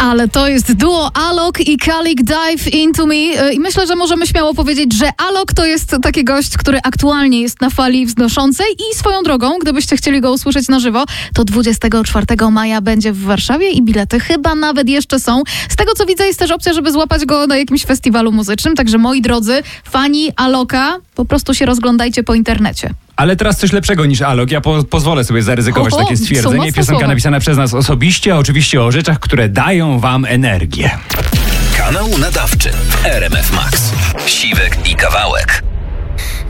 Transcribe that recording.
Ale to jest duo Alok i Kalik Dive Into Me i myślę, że możemy śmiało powiedzieć, że Alok to jest taki gość, który aktualnie jest na fali wznoszącej i swoją drogą, gdybyście chcieli go usłyszeć na żywo, to 24 maja będzie w Warszawie i bilety chyba nawet jeszcze są. Z tego co widzę jest też opcja, żeby złapać go na jakimś festiwalu muzycznym, także moi drodzy, fani Aloka, po prostu się rozglądajcie po internecie. Ale teraz coś lepszego niż Alok. Ja pozwolę sobie zaryzykować takie stwierdzenie. Piosenka słowa. napisana przez nas osobiście, a oczywiście o rzeczach, które dają wam energię. Kanał nadawczy RMF Max. Siwek i Kawałek.